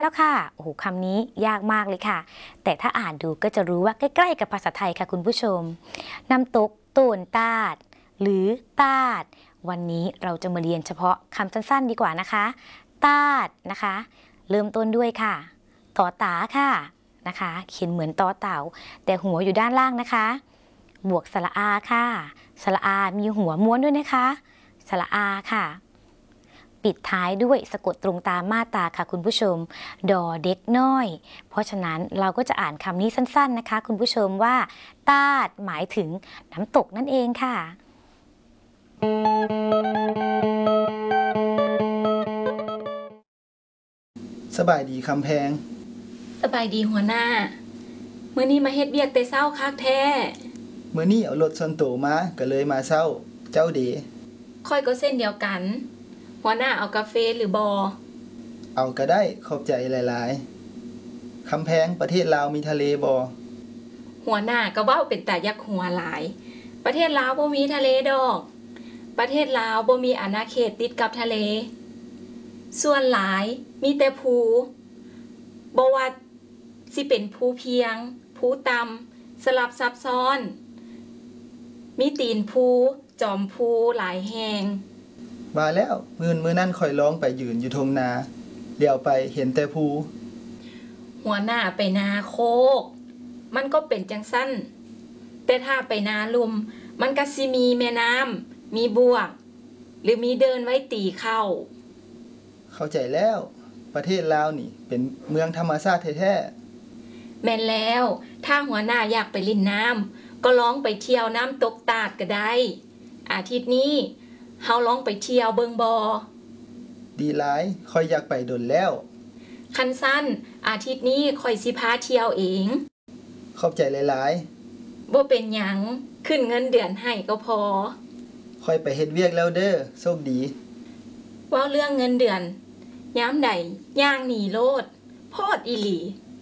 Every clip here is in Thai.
แล้วค่ะโอ้โหคำนี้ยากมากเลยค่ะแต่ถ้าอ่านดูก็จะรู้ว่าใกล้ๆกับภาษาไทยค่ะคุณผู้ชมน้ำตกโตนตาดหรือตาดวันนี้เราจะมาเรียนเฉพาะคำสั้นๆดีกว่านะคะตาดนะคะเริ่มต้นด้วยค่ะต่อตาค่ะนะคะเขียนเหมือนต่อเต่าแต่หัวอยู่ด้านล่างนะคะบวกสระอาค่ะสระอามีหัวม้วนด้วยนะคะสระอาค่ะปิดท้ายด้วยสะกดตรงตามมาตราค่ะคุณผู้ชมดอเด็กน้อยเพราะฉะนั้นเราก็จะอ่านคำนี้สั้นๆนะคะคุณผู้ชมว่าตาดหมายถึงน้ำตกนั่นเองค่ะสบายดีคำแพงสบายดีหัวหน้ามื้อนี้มาเฮ็ดเวียกแต่เช้าคักแท้มื้อนี้เอารถส่วนตัวมาก็เลยมาเช้าเจ้าเดค่อยก็เส้นเดียวกันหัวหน้าเอากาแฟหรือบอเอาก็ได้ขอบใจหลายๆคำแพงประเทศลาวมีทะเลบ่หัวหน้าก็เว้าเป็นตายักหัวหลายประเทศลาวบ่มีทะเลดอกประเทศลาวบ่มีอาณาเขตติดกับทะเลส่วนหลายมีแต่ภูบ่ว่าสิเป็นภูเพียงภูต่ำสลับซับซ้อนมีตีนภูจอมภูหลายแห่งว่าแล้วมื้อนั้นข่อยร้องไปยืนอยู่ทงนาเลี้ยวไปเห็นแต่ภูหัวหน้าไปนาโคกมันก็เป็นจังซั่นแต่ถ้าไปนาลุมมันก็สิมีแม่น้ำมีบวกหรือมีเดินไว้ตีเข้าเข้าใจแล้วประเทศลาวนี่เป็นเมืองธรรมชาติแท้ๆแม่นแล้วถ้าหัวหน้าอยากไปลิ่นน้ำก็ลองไปเที่ยวน้ำตกตาดก็ได้อาทิตย์นี้เฮาลองไปเที่ยวเบิงบ่ดีหลายข่อยอยากไปดนแล้วคันสั้นอาทิตย์นี้ข่อยสิพาเที่ยวเองขอบใจหลายๆบ่เป็นหยังขึ้นเงินเดือนให้ก็พอข่อยไปเฮ็ดเวียกแล้วเด้อโชคดีเว้าเรื่องเงินเดือนยามใดย่างหนีโลดโพดอีหลี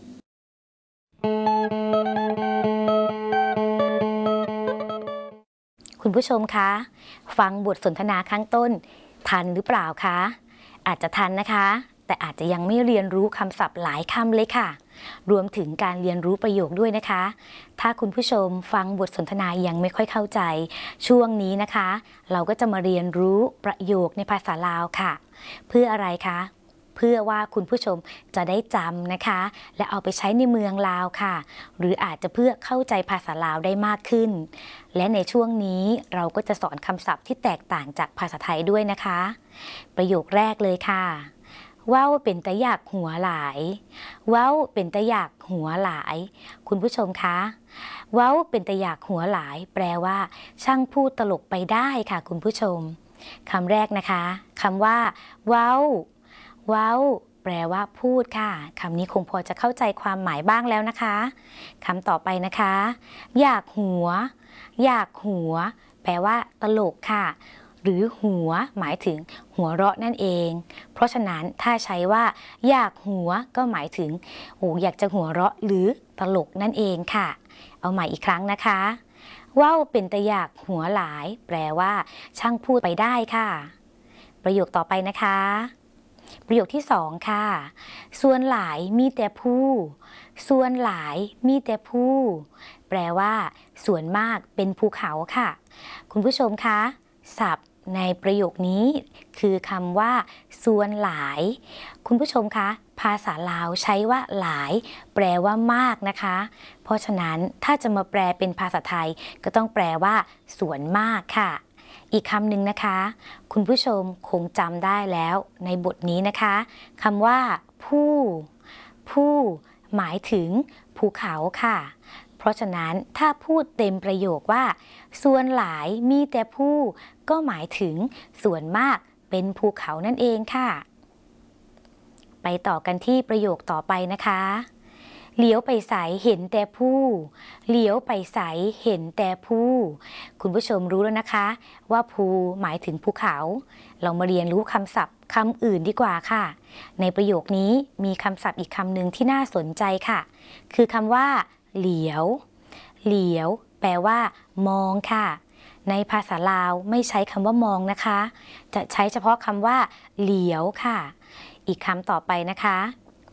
คุณผู้ชมคะฟังบทสนทนาข้างต้นทันหรือเปล่าคะอาจจะทันนะคะแต่อาจจะยังไม่เรียนรู้คำศัพท์หลายคำเลยค่ะรวมถึงการเรียนรู้ประโยคด้วยนะคะถ้าคุณผู้ชมฟังบทสนทนายังไม่ค่อยเข้าใจช่วงนี้นะคะเราก็จะมาเรียนรู้ประโยคในภาษาลาวค่ะเพื่ออะไรคะเพื่อว่าคุณผู้ชมจะได้จำนะคะและเอาไปใช้ในเมืองลาวค่ะหรืออาจจะเพื่อเข้าใจภาษาลาวได้มากขึ้นและในช่วงนี้เราก็จะสอนคำศัพท์ที่แตกต่างจากภาษาไทยด้วยนะคะประโยคแรกเลยค่ะเว้าเป็นตะอยากหัวหลายเว้าเป็นตะอยากหัวหลายคุณผู้ชมคะเว้าเป็นตะอยากหัวหลายแปลว่าช่างพูดตลกไปได้ค่ะคุณผู้ชมคำแรกนะคะคำว่าเว้าเว้าแปลว่าพูดค่ะคำนี้คงพอจะเข้าใจความหมายบ้างแล้วนะคะคำต่อไปนะคะอยากหัวอยากหัวแปลว่าตลกค่ะหรือหัวหมายถึงหัวเราะนั่นเองเพราะฉะนั้นถ้าใช้ว่าอยากหัวก็หมายถึงอยากจะหัวเราะหรือตลกนั่นเองค่ะเอาใหม่อีกครั้งนะคะว่าวเป็นตะอยากหัวหลายแปลว่าช่างพูดไปได้ค่ะประโยคต่อไปนะคะประโยคที่สองค่ะส่วนหลายมีแต่ผู้ส่วนหลายมีแต่ผู้แปลว่าส่วนมากเป็นภูเขาค่ะคุณผู้ชมคะศัพท์ในประโยคนี้คือคำว่าส่วนหลายคุณผู้ชมคะภาษาลาวใช้ว่าหลายแปลว่ามากนะคะเพราะฉะนั้นถ้าจะมาแปลเป็นภาษาไทยก็ต้องแปลว่าส่วนมากค่ะอีกคำหนึ่งนะคะคุณผู้ชมคงจำได้แล้วในบทนี้นะคะคำว่าผู้หมายถึงภูเขาค่ะเพราะฉะนั้นถ้าพูดเต็มประโยคว่าส่วนหลายมีแต่ผู้ก็หมายถึงส่วนมากเป็นภูเขานั่นเองค่ะไปต่อกันที่ประโยคต่อไปนะคะเลี้ยวไปใสเห็นแต่ผู้เลี้ยวไปใสเห็นแต่ผู้คุณผู้ชมรู้แล้วนะคะว่าภูหมายถึงภูเขาเรามาเรียนรู้คำศัพท์คำอื่นดีกว่าค่ะในประโยคนี้มีคำศัพท์อีกคำหนึ่งที่น่าสนใจค่ะคือคำว่าเหลียวเหลียวแปลว่ามองค่ะในภาษาลาวไม่ใช้คำว่ามองนะคะจะใช้เฉพาะคำว่าเหลียวค่ะอีกคำต่อไปนะคะ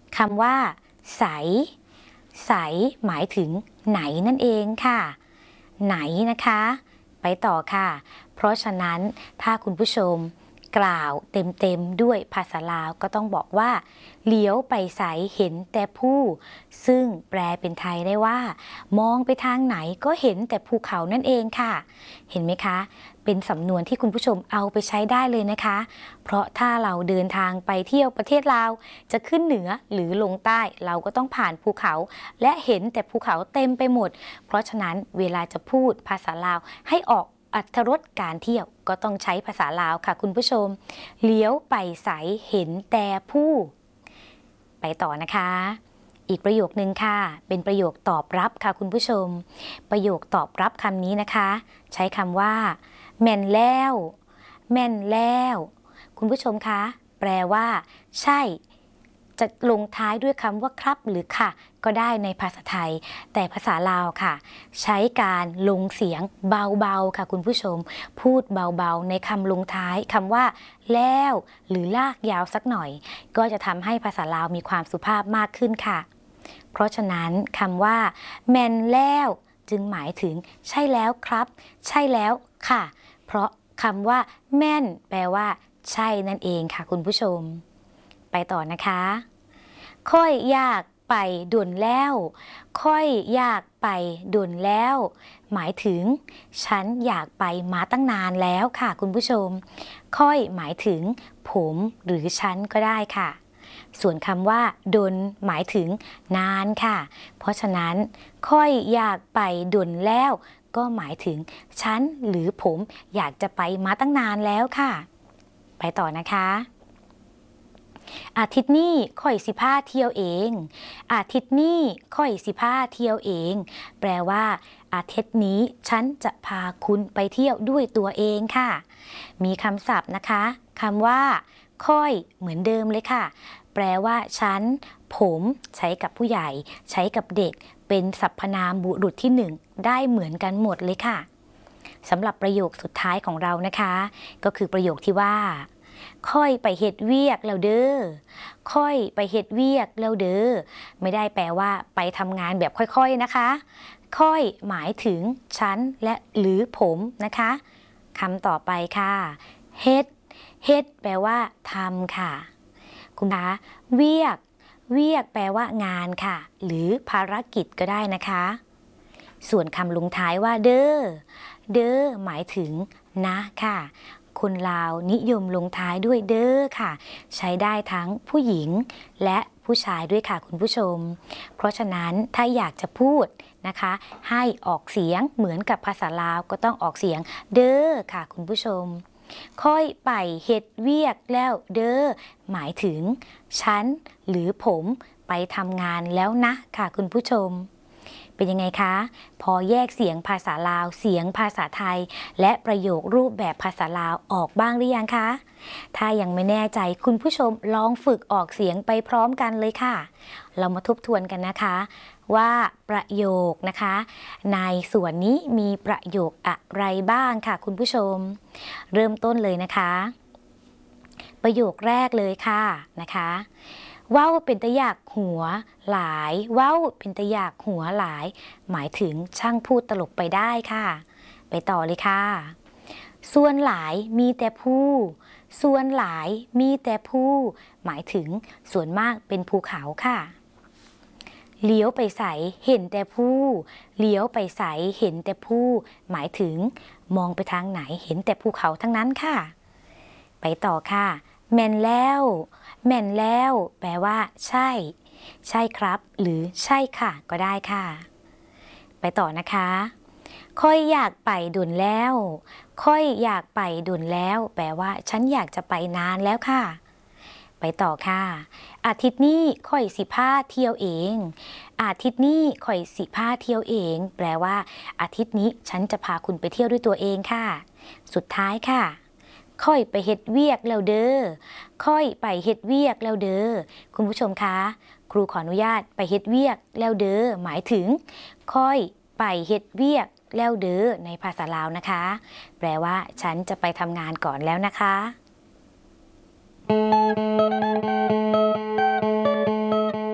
คำว่าใสใสหมายถึงไหนนั่นเองค่ะไหนนะคะไปต่อค่ะเพราะฉะนั้นถ้าคุณผู้ชมกล่าวเต็มๆด้วยภาษาลาวก็ต้องบอกว่าเลี้ยวไปใสเห็นแต่ผู้ซึ่งแปลเป็นไทยได้ว่ามองไปทางไหนก็เห็นแต่ภูเขานั่นเองค่ะเห็นไหมคะเป็นสำนวนที่คุณผู้ชมเอาไปใช้ได้เลยนะคะเพราะถ้าเราเดินทางไปเที่ยวประเทศลาวจะขึ้นเหนือหรือลงใต้เราก็ต้องผ่านภูเขาและเห็นแต่ภูเขาเต็มไปหมดเพราะฉะนั้นเวลาจะพูดภาษาลาวให้ออกอรรถรสการเที่ยวก็ต้องใช้ภาษาลาวค่ะคุณผู้ชมเลี้ยวไปใสเห็นแต่ผู้ไปต่อนะคะอีกประโยคนึงค่ะเป็นประโยคตอบรับค่ะคุณผู้ชมประโยคตอบรับคำนี้นะคะใช้คำว่าแม่นแล้วแม่นแล้วคุณผู้ชมคะแปลว่าใช่จะลงท้ายด้วยคำว่าครับหรือค่ะก็ได้ในภาษาไทยแต่ภาษาลาวค่ะใช้การลงเสียงเบาๆค่ะคุณผู้ชมพูดเบาๆในคำลงท้ายคำว่าแล้วหรือลากยาวสักหน่อยก็จะทำให้ภาษาลาวมีความสุภาพมากขึ้นค่ะเพราะฉะนั้นคำว่าแม่นแล้วจึงหมายถึงใช่แล้วครับใช่แล้วค่ะเพราะคำว่าแม่นแปลว่าใช่นั่นเองค่ะคุณผู้ชมไปต่อนะคะค่อยอยากไปด่วนแล้วค่อยอยากไปด่วนแล้วหมายถึงฉันอยากไปมาตั้งนานแล้วค่ะคุณผู้ชมค่อยหมายถึงผมหรือฉันก็ได้ค่ะส่วนคำว่าดนหมายถึงนานค่ะเพราะฉะนั้นค่อยอยากไปด่วนแล้วก็หมายถึงฉันหรือผมอยากจะไปมาตั้งนานแล้วค่ะไปต่อนะคะอาทิตย์นี้ค่อยสิพาเที่ยวเองอาทิตย์นี้ค่อยสิพาเที่ยวเองแปลว่าอาทิตย์นี้ฉันจะพาคุณไปเที่ยวด้วยตัวเองค่ะมีคำศัพท์นะคะคำว่าค่อยเหมือนเดิมเลยค่ะแปลว่าฉันผมใช้กับผู้ใหญ่ใช้กับเด็กเป็นสรรพนามบุรุษที่หนึ่งได้เหมือนกันหมดเลยค่ะสำหรับประโยคสุดท้ายของเรานะคะก็คือประโยคที่ว่าค่อยไปเฮ็ดเวียกแล้วเด้อค่อยไปเฮ็ดเวียกแล้วเด้อไม่ได้แปลว่าไปทำงานแบบค่อยๆนะคะค่อยหมายถึงฉันและหรือผมนะคะคำต่อไปค่ะเฮ็ดเฮ็ดแปลว่าทำค่ะคุณคะเวียกเวียกแปลว่างานค่ะหรือภารกิจก็ได้นะคะส่วนคำลงท้ายว่าเด้อเด้อหมายถึงนะค่ะคนลาวนิยมลงท้ายด้วยเด้อค่ะใช้ได้ทั้งผู้หญิงและผู้ชายด้วยค่ะคุณผู้ชมเพราะฉะนั้นถ้าอยากจะพูดนะคะให้ออกเสียงเหมือนกับภาษาลาวก็ต้องออกเสียงเด้อค่ะคุณผู้ชมค่อยไปเฮ็ดเวียกแล้วเด้อหมายถึงฉันหรือผมไปทำงานแล้วนะค่ะคุณผู้ชมเป็นยังไงคะพอแยกเสียงภาษาลาวเสียงภาษาไทยและประโยครูปแบบภาษาลาวออกบ้างหรือยังคะถ้ายังไม่แน่ใจคุณผู้ชมลองฝึกออกเสียงไปพร้อมกันเลยค่ะเรามาทบทวนกันนะคะว่าประโยคนะคะในส่วนนี้มีประโยคอะไรบ้างค่ะคุณผู้ชมเริ่มต้นเลยนะคะประโยคแรกเลยค่ะนะคะเว้าเป็นตะอยากหัวหลายเว้าเป็นตะอยากหัวหลายหมายถึงช่างพูดตลกไปได้ค่ะไปต่อเลยค่ะส่วนหลายมีแต่ผู้ส่วนหลายมีแต่ผู้หมายถึงส่วนมากเป็นภูเขาค่ะเลี้ยวไปใสเห็นแต่ผู้เลี้ยวไปใสเห็นแต่ผู้หมายถึงมองไปทางไหนเห็นแต่ภูเขาทั้งนั้นค่ะไปต่อค่ะแม่นแล้วแม่นแล้วแปลว่าใช่ใช่ครับหรือใช่ค่ะก็ได้ค่ะไปต่อนะคะค่อยอยากไปด่วนแล้วค่อยอยากไปด่วนแล้วแปลว่าฉันอยากจะไปนานแล้วค่ะไปต่อค่ะอาทิตย์นี้ค่อยสิพาเที่ยวเองอาทิตย์นี้ค่อยสิพาเที่ยวเองแปลว่าอาทิตย์นี้ฉันจะพาคุณไปเที่ยวด้วยตัวเองค่ะสุดท้ายค่ะค่อยไปเฮ็ดเวียกแล้วเด้อค่อยไปเฮ็ดเวียกแล้วเด้อคุณผู้ชมคะครูขออนุญาตไปเฮ็ดเวียกแล้วเด้อหมายถึงค่อยไปเฮ็ดเวียกแล้วเด้อในภาษาลาวนะคะแปลว่าฉันจะไปทำงานก่อนแล้วนะคะ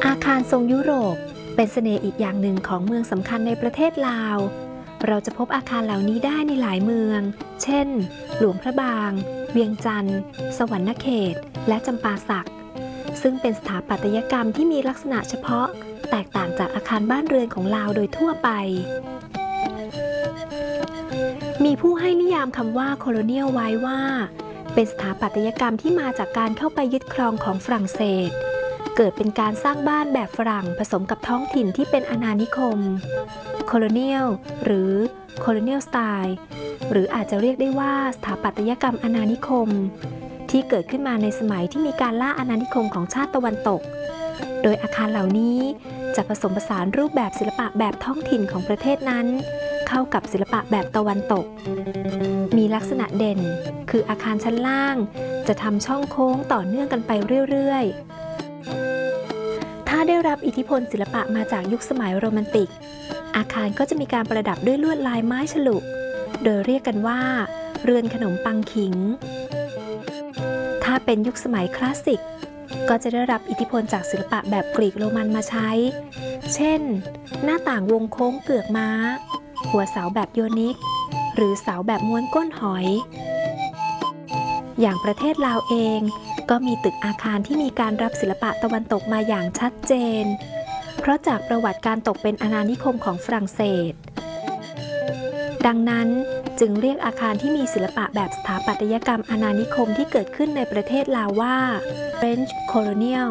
อาคารทรงยุโรปเป็นเสน่ห์อีกอย่างหนึ่งของเมืองสำคัญในประเทศลาวเราจะพบอาคารเหล่านี้ได้ในหลายเมืองเช่นหลวงพระบางเวียงจันทร์สวรรณเขตและจำปาสักซึ่งเป็นสถาปัตยกรรมที่มีลักษณะเฉพาะแตกต่างจากอาคารบ้านเรือนของลาวโดยทั่วไปมีผู้ให้นิยามคำว่าโคโลเนียลไว้ว่าเป็นสถาปัตยกรรมที่มาจากการเข้าไปยึดครองของฝรั่งเศสเกิดเป็นการสร้างบ้านแบบฝรั่งผสมกับท้องถิ่นที่เป็นอาณานิคมโคโลเนียลหรือโคโลเนียลสไตล์หรืออาจจะเรียกได้ว่าสถาปัตยกรรมอาณานิคมที่เกิดขึ้นมาในสมัยที่มีการล่าอาณานิคมของชาติตะวันตกโดยอาคารเหล่านี้จะผสมผสานรูปแบบศิลปะแบบท้องถิ่นของประเทศนั้นเข้ากับศิลปะแบบตะวันตกมีลักษณะเด่นคืออาคารชั้นล่างจะทำช่องโค้งต่อเนื่องกันไปเรื่อยๆถ้าได้รับอิทธิพลศิลปะมาจากยุคสมัยโรแมนติกอาคารก็จะมีการประดับด้วยลวดลายไม้ฉลุโดยเรียกกันว่าเรือนขนมปังขิงถ้าเป็นยุคสมัยคลาสสิกก็จะได้รับอิทธิพลจากศิลปะแบบกรีกโรมันมาใช้เช่นหน้าต่างวงโค้งเกือกม้าหัวเสาแบบโยนิกหรือเสาแบบม้วนก้นหอยอย่างประเทศลาวเองก็มีตึกอาคารที่มีการรับศิลปะตะวันตกมาอย่างชัดเจนเพราะจากประวัติการตกเป็นอาณานิคมของฝรั่งเศสดังนั้นจึงเรียกอาคารที่มีศิลปะแบบสถาปัตยกรรมอาณานิคมที่เกิดขึ้นในประเทศลาวว่า French Colonial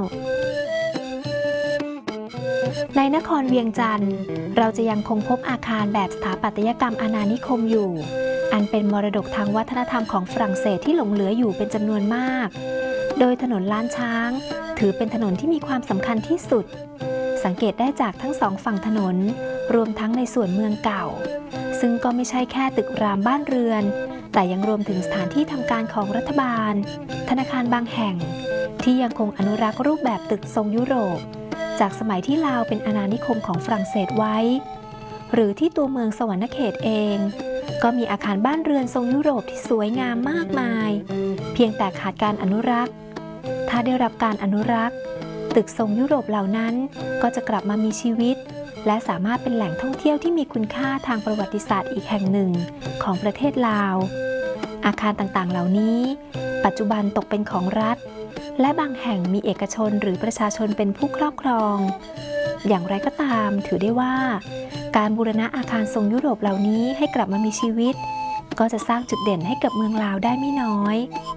ในนครเวียงจันทร์เราจะยังคงพบอาคารแบบสถาปัตยกรรมอาณานิคมอยู่อันเป็นมรดกทางวัฒนธรรมของฝรั่งเศสที่หลงเหลืออยู่เป็นจำนวนมากโดยถนนล้านช้างถือเป็นถนนที่มีความสำคัญที่สุดสังเกตได้จากทั้งสองฝั่งถนนรวมทั้งในส่วนเมืองเก่าซึ่งก็ไม่ใช่แค่ตึกรามบ้านเรือนแต่ยังรวมถึงสถานที่ทำการของรัฐบาลธนาคารบางแห่งที่ยังคงอนุรักษ์รูปแบบตึกทรงยุโรปจากสมัยที่ลาวเป็นอาณานิคมของฝรั่งเศสไว้หรือที่ตัวเมืองสวรรณเขตเองก็มีอาคารบ้านเรือนทรงยุโรปที่สวยงามมากมายเพียงแต่ขาดการอนุรักษ์ถ้าได้รับการอนุรักษ์ตึกทรงยุโรปเหล่านั้นก็จะกลับมามีชีวิตและสามารถเป็นแหล่งท่องเที่ยวที่มีคุณค่าทางประวัติศาสตร์อีกแห่งหนึ่งของประเทศลาวอาคารต่างๆเหล่านี้ปัจจุบันตกเป็นของรัฐและบางแห่งมีเอกชนหรือประชาชนเป็นผู้ครอบครองอย่างไรก็ตามถือได้ว่าการบูรณะอาคารทรงยุโรปเหล่านี้ให้กลับมามีชีวิตก็จะสร้างจุดเด่นให้กับเมืองลาวได้ไม่น้อย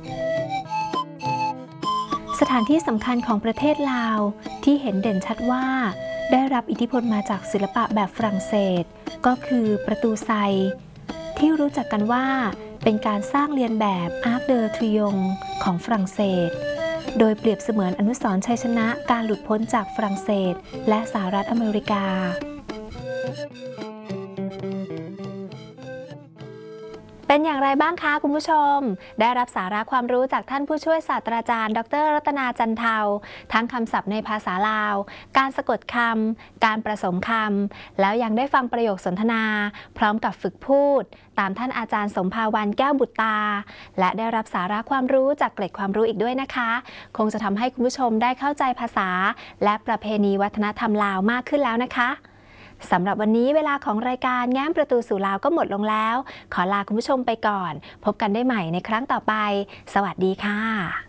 สถานที่สำคัญของประเทศลาวที่เห็นเด่นชัดว่าได้รับอิทธิพลมาจากศิลปะแบบฝรั่งเศสก็คือประตูไซที่รู้จักกันว่าเป็นการสร้างเลียนแบบ Arc de Triomphe ของฝรั่งเศสโดยเปรียบเสมือนอนุสรณ์ชัยชนะการหลุดพ้นจากฝรั่งเศสและสหรัฐอเมริกาเป็นอย่างไรบ้างคะคุณผู้ชมได้รับสาระความรู้จากท่านผู้ช่วยศาสตราจารย์ดร.รัตนาจันเทาทั้งคำศัพท์ในภาษาลาวการสะกดคำการประสมคำแล้วยังได้ฟังประโยคสนทนาพร้อมกับฝึกพูดตามท่านอาจารย์สมภาวันแก้วบุตรตาและได้รับสาระความรู้จากเกร็ดความรู้อีกด้วยนะคะคงจะทำให้คุณผู้ชมได้เข้าใจภาษาและประเพณีวัฒนธรรมลาวมากขึ้นแล้วนะคะสำหรับวันนี้เวลาของรายการแง้มประตูสู่ลาวก็หมดลงแล้วขอลาคุณผู้ชมไปก่อนพบกันได้ใหม่ในครั้งต่อไปสวัสดีค่ะ